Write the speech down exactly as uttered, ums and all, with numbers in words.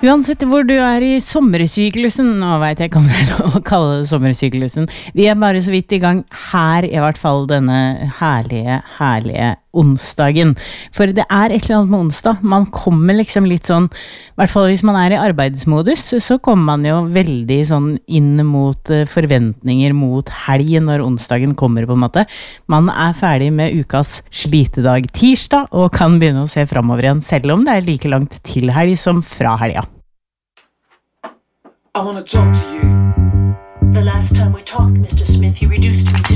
Uansett hvor du er i sommersyklusen, nå vet jeg ikke om det er lov å kalle det sommersyklusen, vi er bare så vidt i gang her, i hvert fall denne herlige, herlige onsdagen. For det er et eller annet med onsdag, man kommer liksom litt sånn, i hvert fall hvis man er i arbeidsmodus, så kommer man jo veldig sånn inn mot forventninger mot helg når onsdagen kommer på en måte. Man er ferdig med ukas slitedag tirsdag, og kan begynne å se fremover igjen, selv om det er like langt til helg som fra helga. I want to talk to you. The last time we talked, Mister Smith, you reduced me to